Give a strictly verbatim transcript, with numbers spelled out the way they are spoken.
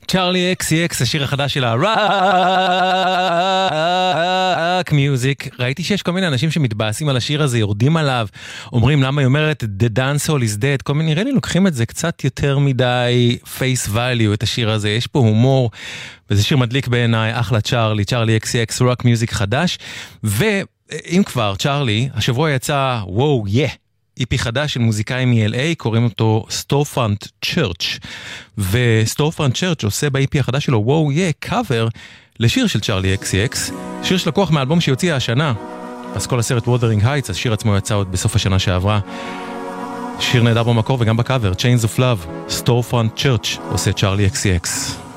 צ'ארלי אקסי אקס, השיר החדש שלה, רק מיוזיק. ראיתי שיש כל מיני אנשים שמתבאסים על השיר הזה, יורדים עליו, אומרים למה היא אומרת The dance hall is dead, כל מיני, נראה לי לוקחים את זה קצת יותר מדי face value, את השיר הזה, יש פה הומור, וזה שיר מדליק בעיניי, אחלה צ'ארלי, צ'ארלי אקסי אקס, רק מיוזיק חדש, ואם כבר, צ'ארלי, השבוע יצא, וואו, יא, E P חדש של מוזיקאי מ-L A, קוראים אותו Storefront Church, ו-Storefront Church עושה ב-E P החדש שלו, וואו, יא, קאבר לשיר של צ'ארלי אקסי אקס, שיר שלקוח מהאלבום שהוציאה השנה, אז כל הסרט Wuthering Heights, השיר עצמו יצא עוד בסוף השנה שעברה, שיר נהדר במקור וגם בקאבר, Chains of Love, Storefront Church, עושה צ'ארלי אקסי אקס.